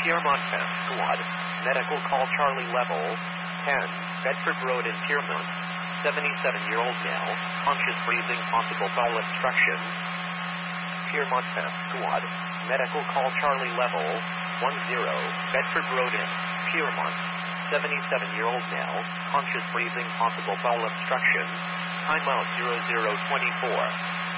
Piermont Test Squad. Medical call Charlie level 10, Bedford Road in Piermont. 77-year-old male, conscious breathing, possible bowel obstruction. Piermont Test Squad. Medical call Charlie level 10, Bedford Road in Piermont. 77-year-old male, conscious breathing, possible bowel obstruction. Timeout 0024.